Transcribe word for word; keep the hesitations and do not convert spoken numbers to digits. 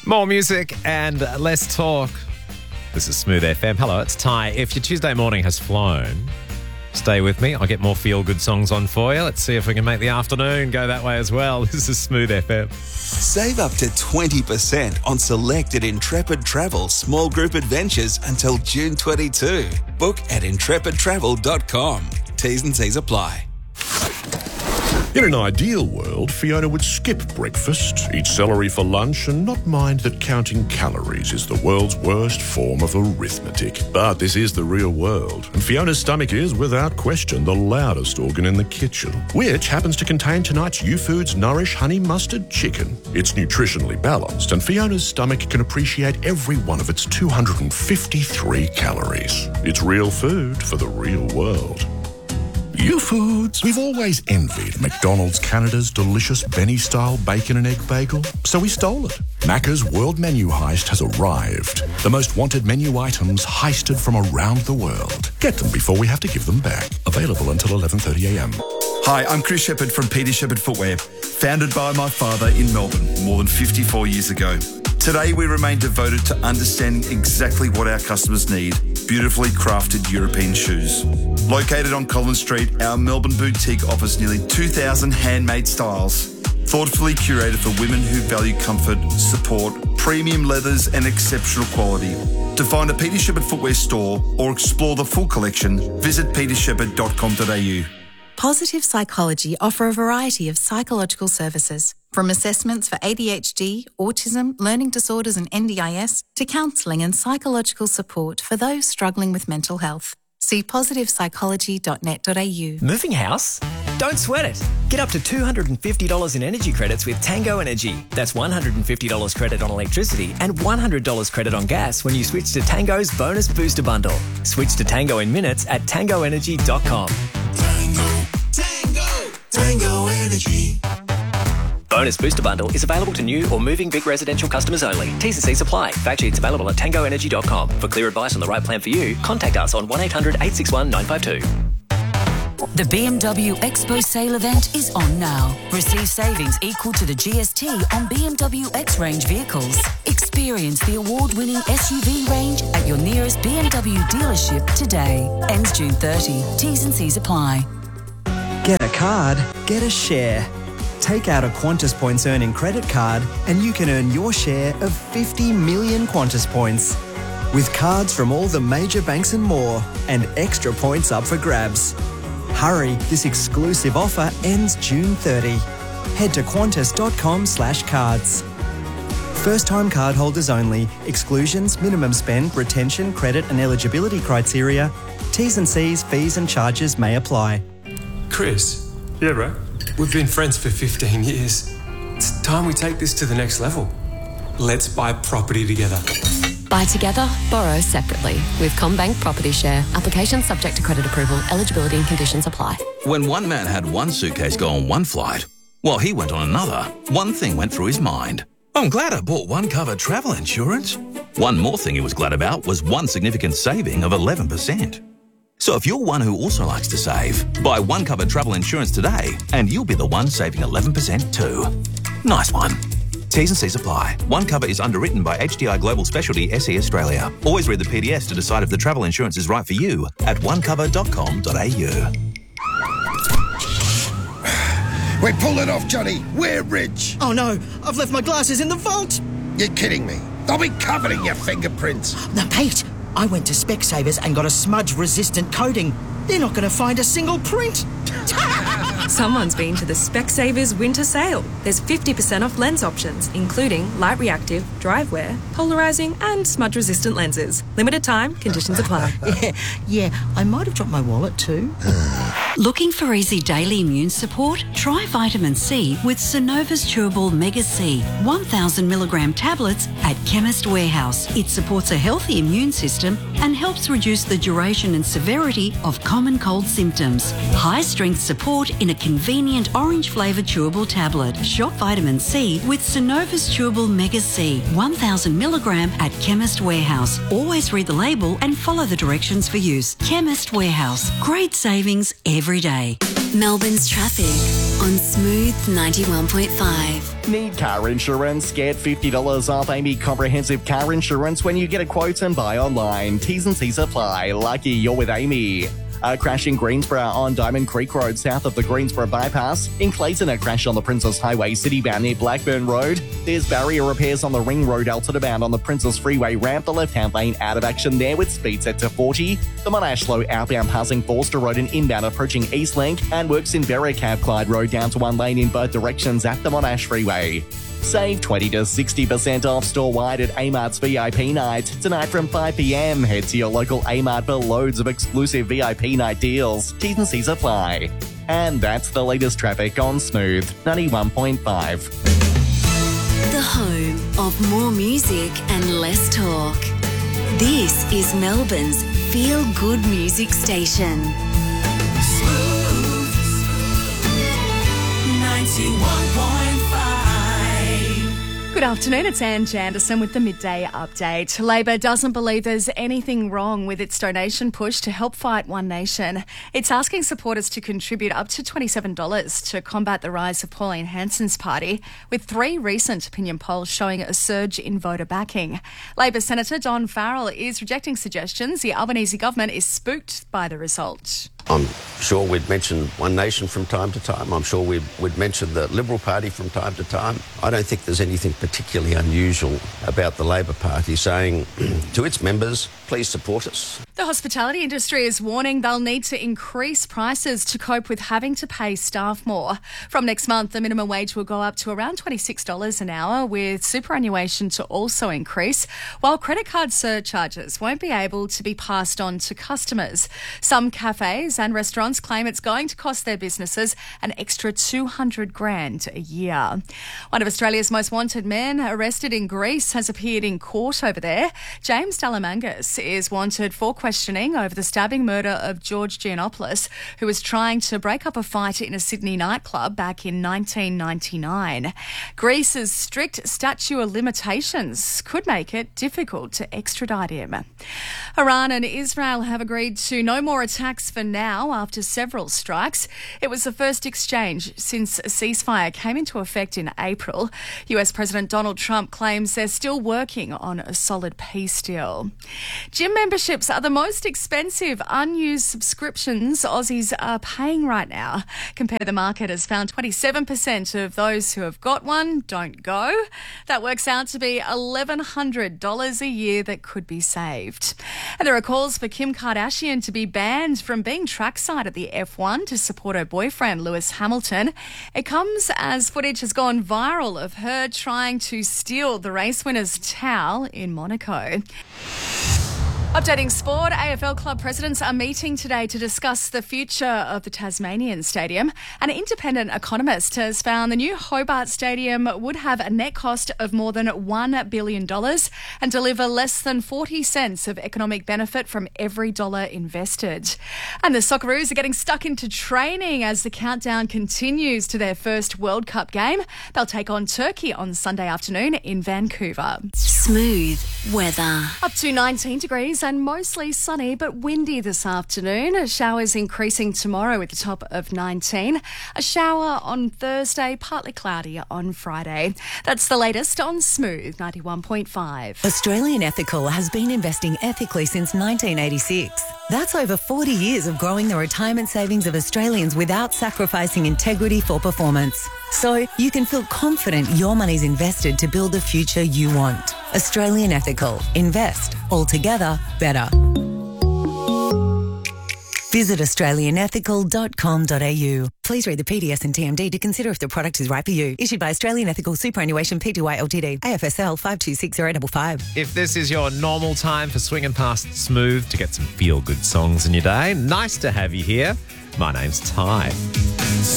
More music and less talk. This is Smooth F M. Hello, it's Ty. If your Tuesday morning has flown, stay with me. I'll get more feel-good songs on for you. Let's see if we can make the afternoon go that way as well. This is Smooth F M. Save up to twenty percent on selected Intrepid Travel small group adventures until June twenty-second. Book at intrepid travel dot com. T's and C's apply. In an ideal world, Fiona would skip breakfast, eat celery for lunch, and not mind that counting calories is the world's worst form of arithmetic. But this is the real world, and Fiona's stomach is, without question, the loudest organ in the kitchen, which happens to contain tonight's U-Foods Nourish Honey Mustard Chicken. It's nutritionally balanced, and Fiona's stomach can appreciate every one of its two hundred fifty-three calories. It's real food for the real world. U-Foods. We've always envied McDonald's Canada's delicious Benny-style bacon and egg bagel, so we stole it. Macca's World Menu Heist has arrived. The most wanted menu items heisted from around the world. Get them before we have to give them back. Available until eleven thirty a m. Hi, I'm Chris Shepherd from Peter Shepherd Footwear, founded by my father in Melbourne more than fifty-four years ago. Today, we remain devoted to understanding exactly what our customers need. Beautifully crafted European shoes. Located on Collins Street, our Melbourne boutique offers nearly two thousand handmade styles, thoughtfully curated for women who value comfort, support, premium leathers and exceptional quality. To find a Peter Shepherd Footwear store or explore the full collection, visit peter shepherd dot com dot a u. Positive Psychology offer a variety of psychological services, from assessments for A D H D, autism, learning disorders and N D I S, to counselling and psychological support for those struggling with mental health. See positive psychology dot net dot a u. Moving house? Don't sweat it. Get up to two hundred fifty dollars in energy credits with Tango Energy. That's one hundred fifty dollars credit on electricity and one hundred dollars credit on gas when you switch to Tango's Bonus Booster Bundle. Switch to Tango in minutes at tango energy dot com. Tango, Tango, Tango Energy. Bonus Booster Bundle is available to new or moving big residential customers only. T's and C's apply. Fact sheets available at tango energy dot com. For clear advice on the right plan for you, contact us on one eight hundred eight six one nine five two. The B M W Expo Sale event is on now. Receive savings equal to the G S T on B M W X-Range vehicles. Experience the award-winning S U V range at your nearest B M W dealership today. Ends June thirtieth. T's and C's apply. Get a card, get a share. Take out a Qantas Points earning credit card and you can earn your share of fifty million Qantas Points. With cards from all the major banks and more, and extra points up for grabs. Hurry, this exclusive offer ends June thirtieth. Head to qantas dot com slash cards. First-time cardholders only. Exclusions, minimum spend, retention, credit and eligibility criteria. T's and C's, fees and charges may apply. Chris. Yeah, bro? We've been friends for fifteen years. It's time we take this to the next level. Let's buy property together. Buy together, borrow separately with CommBank Property Share. Application subject to credit approval. Eligibility and conditions apply. When one man had one suitcase go on one flight, while he went on another, one thing went through his mind. I'm glad I bought one cover travel insurance. One more thing he was glad about was one significant saving of eleven percent. So if you're one who also likes to save, buy one cover travel insurance today and you'll be the one saving eleven percent too. Nice one. T's and C's apply. One cover is underwritten by H D I Global Specialty S E Australia. Always read the P D S to decide if the travel insurance is right for you at one cover dot com dot a u. We pulled it off, Johnny. We're rich. Oh no, I've left my glasses in the vault. You're kidding me. They'll be covered in your fingerprints. No, Pete. I went to Specsavers and got a smudge-resistant coating. They're not going to find a single print. Someone's been to the Specsavers winter sale. There's fifty percent off lens options, including light reactive, dry wear, polarising and smudge-resistant lenses. Limited time, conditions apply. yeah, yeah, I might have dropped my wallet too. Looking for easy daily immune support? Try vitamin C with Synova's Chewable Mega C, one thousand milligram tablets at Chemist Warehouse. It supports a healthy immune system and helps reduce the duration and severity of common cold symptoms. High-strength support in a convenient orange-flavoured chewable tablet. Shop vitamin C with Synova's Chewable Mega C, one thousand milligram at Chemist Warehouse. Always read the label and follow the directions for use. Chemist Warehouse. Great savings every every day. Melbourne's traffic on Smooth ninety-one point five. Need car insurance? Get fifty dollars off Amy Comprehensive Car Insurance when you get a quote and buy online. T's and C's apply. Lucky you're with Amy. A crash in Greensboro on Diamond Creek Road south of the Greensboro bypass. In Clayton, a crash on the Princess Highway citybound near Blackburn Road. There's barrier repairs on the Ring Road altitude-bound on the Princess Freeway ramp. The left-hand lane out of action there with speed set to forty. The Monash Slow outbound passing Forster Road and inbound approaching Eastlink. And works in Berricab Clyde Road down to one lane in both directions at the Monash Freeway. Save twenty to sixty percent off store-wide at Amart's V I P night. Tonight from five p.m, head to your local Amart for loads of exclusive V I P night deals. T's and C's apply. And that's the latest traffic on Smooth ninety-one point five. The home of more music and less talk. This is Melbourne's feel-good music station. Smooth ninety-one point five. Good afternoon, it's Ange Anderson with the Midday Update. Labor doesn't believe there's anything wrong with its donation push to help fight One Nation. It's asking supporters to contribute up to twenty-seven dollars to combat the rise of Pauline Hanson's party, with three recent opinion polls showing a surge in voter backing. Labor Senator Don Farrell is rejecting suggestions the Albanese government is spooked by the result. I'm sure we'd mention One Nation from time to time. I'm sure we'd, we'd mention the Liberal Party from time to time. I don't think there's anything particularly unusual about the Labor Party saying to its members, please support us. The hospitality industry is warning they'll need to increase prices to cope with having to pay staff more. From next month, the minimum wage will go up to around twenty-six dollars an hour, with superannuation to also increase, while credit card surcharges won't be able to be passed on to customers. Some cafes and restaurants claim it's going to cost their businesses an extra two hundred grand a year. One of Australia's most wanted men arrested in Greece has appeared in court over there. James Dalamangas is wanted for questioning over the stabbing murder of George Giannopoulos, who was trying to break up a fight in a Sydney nightclub back in nineteen ninety-nine. Greece's strict statute of limitations could make it difficult to extradite him. Iran and Israel have agreed to no more attacks for now after several strikes. It was the first exchange since a ceasefire came into effect in April. U S President Donald Trump claims they're still working on a solid peace deal. Gym memberships are the most expensive unused subscriptions Aussies are paying right now. Compare the Market has found twenty-seven percent of those who have got one don't go. That works out to be eleven hundred dollars a year that could be saved. And there are calls for Kim Kardashian to be banned from being trackside at the F one to support her boyfriend Lewis Hamilton. It comes as footage has gone viral of her trying to steal the race winner's towel in Monaco. Updating sport, A F L club presidents are meeting today to discuss the future of the Tasmanian Stadium. An independent economist has found the new Hobart Stadium would have a net cost of more than one billion dollars and deliver less than forty cents of economic benefit from every dollar invested. And the Socceroos are getting stuck into training as the countdown continues to their first World Cup game. They'll take on Turkey on Sunday afternoon in Vancouver. Smooth weather. Up to nineteen degrees and mostly sunny but windy this afternoon. Showers increasing tomorrow with a top of nineteen. A shower on Thursday, partly cloudy on Friday. That's the latest on Smooth ninety-one point five. Australian Ethical has been investing ethically since nineteen eighty-six. That's over forty years of growing the retirement savings of Australians without sacrificing integrity for performance. So you can feel confident your money's invested to build the future you want. Australian Ethical. Invest. Altogether better. Visit australian ethical dot com dot a u. Please read the P D S and T M D to consider if the product is right for you. Issued by Australian Ethical Superannuation Pty Ltd. A F S L five two six zero five five. If this is your normal time for swinging past Smooth to get some feel-good songs in your day, nice to have you here. My name's Ty.